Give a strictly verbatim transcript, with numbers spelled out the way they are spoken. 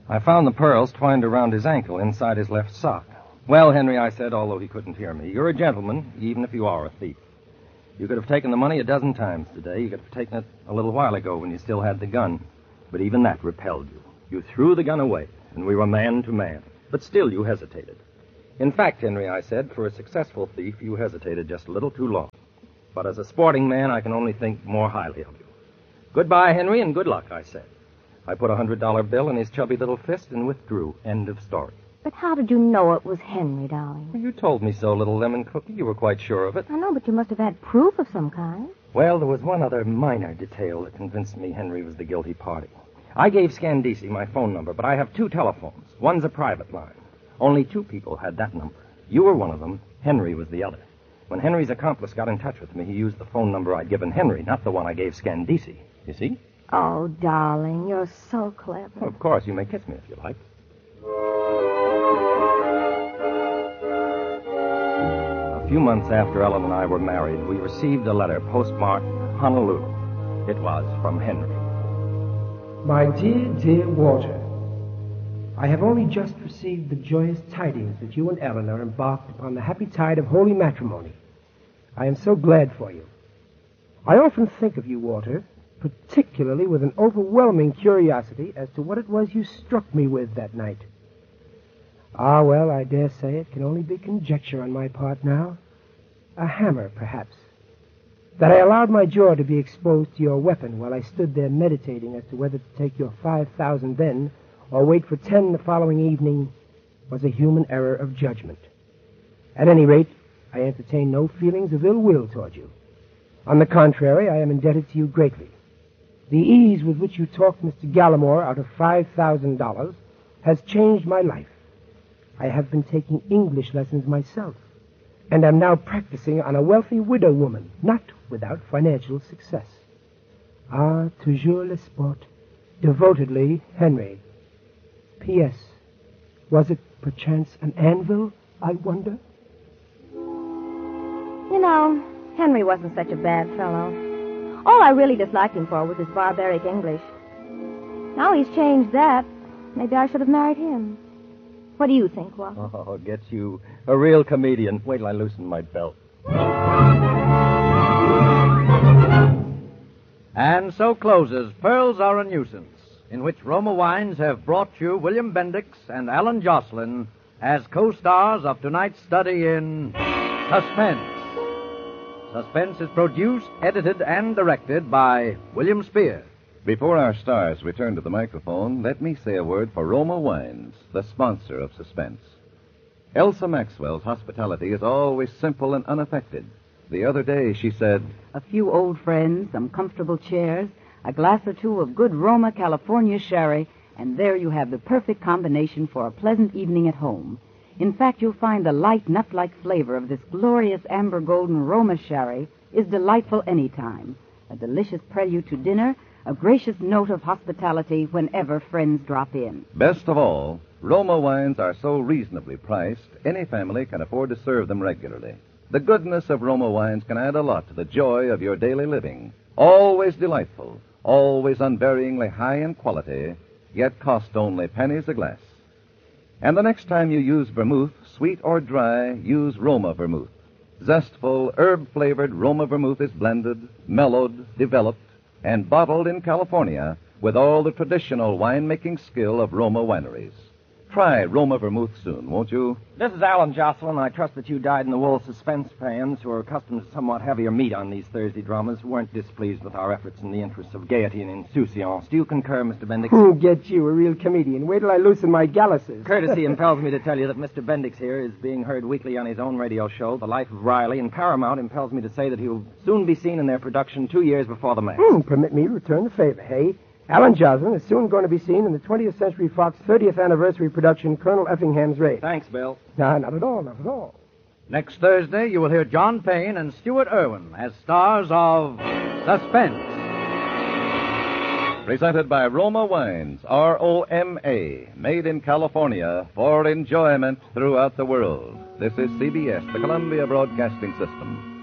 I found the pearls twined around his ankle inside his left sock. Well, Henry, I said, although he couldn't hear me, you're a gentleman, even if you are a thief. You could have taken the money a dozen times today. You could have taken it a little while ago when you still had the gun. But even that repelled you. You threw the gun away, and we were man to man. But still you hesitated. In fact, Henry, I said, for a successful thief, you hesitated just a little too long. But as a sporting man, I can only think more highly of you. Goodbye, Henry, and good luck, I said. I put a hundred dollar bill in his chubby little fist and withdrew. End of story. But how did you know it was Henry, darling? You told me so, little lemon cookie. You were quite sure of it. I know, but you must have had proof of some kind. Well, there was one other minor detail that convinced me Henry was the guilty party. I gave Scandisi my phone number, but I have two telephones. One's a private line. Only two people had that number. You were one of them. Henry was the other. When Henry's accomplice got in touch with me, he used the phone number I'd given Henry, not the one I gave Scandisi. You see? Oh, darling, you're so clever. Well, of course, you may kiss me if you like. A few months after Ellen and I were married, we received a letter postmarked Honolulu. It was from Henry. My dear, dear Walter, I have only just received the joyous tidings that you and Ellen are embarked upon the happy tide of holy matrimony. I am so glad for you. I often think of you, Walter, particularly with an overwhelming curiosity as to what it was you struck me with that night. Ah, well, I dare say it can only be conjecture on my part now. A hammer, perhaps. That I allowed my jaw to be exposed to your weapon while I stood there meditating as to whether to take your five thousand then or wait for ten the following evening was a human error of judgment. At any rate, I entertain no feelings of ill will toward you. On the contrary, I am indebted to you greatly. The ease with which you talked Mister Gallimore out of five thousand dollars has changed my life. I have been taking English lessons myself, and am now practicing on a wealthy widow woman, not without financial success. Ah, toujours le sport. Devotedly, Henry. P S. Was it perchance an anvil, I wonder? You know, Henry wasn't such a bad fellow. All I really disliked him for was his barbaric English. Now he's changed that. Maybe I should have married him. What do you think, Walt? Oh, gets you a real comedian. Wait till I loosen my belt. And so closes Pearls Are a Nuisance, in which Roma Wines have brought you William Bendix and Alan Jocelyn as co-stars of tonight's study in Suspense. Suspense is produced, edited, and directed by William Spear. Before our stars return to the microphone, let me say a word for Roma Wines, the sponsor of Suspense. Elsa Maxwell's hospitality is always simple and unaffected. The other day she said, "A few old friends, some comfortable chairs, a glass or two of good Roma California sherry, and there you have the perfect combination for a pleasant evening at home. In fact, you'll find the light, nut-like flavor of this glorious amber golden Roma sherry is delightful any time. A delicious prelude to dinner, a gracious note of hospitality whenever friends drop in." Best of all, Roma Wines are so reasonably priced, any family can afford to serve them regularly. The goodness of Roma Wines can add a lot to the joy of your daily living. Always delightful, always unvaryingly high in quality, yet cost only pennies a glass. And the next time you use vermouth, sweet or dry, use Roma vermouth. Zestful, herb-flavored Roma vermouth is blended, mellowed, developed, and bottled in California with all the traditional wine-making skill of Roma wineries. Try Roma vermouth soon, won't you? This is Alan Jocelyn. I trust that you dyed-in-the-wool suspense fans who are accustomed to somewhat heavier meat on these Thursday dramas weren't displeased with our efforts in the interests of gaiety and insouciance. Do you concur, Mister Bendix? Who gets you, a real comedian? Wait till I loosen my galluses. Courtesy impels me to tell you that Mister Bendix here is being heard weekly on his own radio show, The Life of Riley, and Paramount impels me to say that he will soon be seen in their production two years before the match. Hmm, permit me to return the favor, hey? Alan Jocelyn is soon going to be seen in the twentieth Century Fox thirtieth anniversary production, Colonel Effingham's Raid. Thanks, Bill. No, not at all, not at all. Next Thursday, you will hear John Payne and Stuart Irwin as stars of Suspense. Presented by Roma Wines, R O M A, made in California for enjoyment throughout the world. This is C B S, the Columbia Broadcasting System.